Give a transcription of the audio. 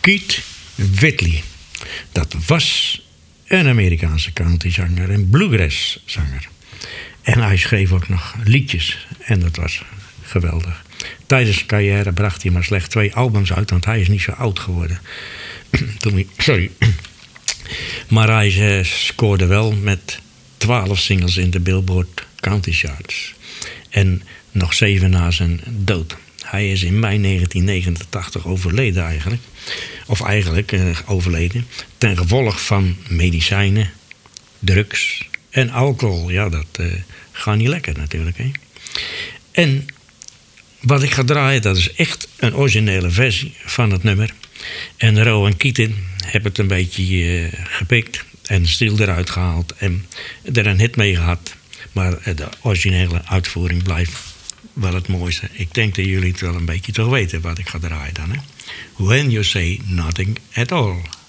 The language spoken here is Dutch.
Keith Whitley. Dat was een Amerikaanse countryzanger en bluegrasszanger. En hij schreef ook nog liedjes. En dat was geweldig. Tijdens zijn carrière bracht hij maar slechts 2 albums uit, want hij is niet zo oud geworden. Maar hij scoorde wel met 12 singles in de Billboard Country Charts. En nog 7 na zijn dood. Hij is in mei 1989 overleden eigenlijk. Of eigenlijk overleden ten gevolge van medicijnen, drugs en alcohol. Ja, dat gaat niet lekker natuurlijk. Hè? En wat ik ga draaien, dat is echt een originele versie van het nummer. En Rowan Keating heeft het een beetje gepikt en stil eruit gehaald en er een hit mee gehad. Maar de originele uitvoering blijft wel het mooiste. Ik denk dat jullie het wel een beetje toch weten wat ik ga draaien dan. Hè? When You Say Nothing At All.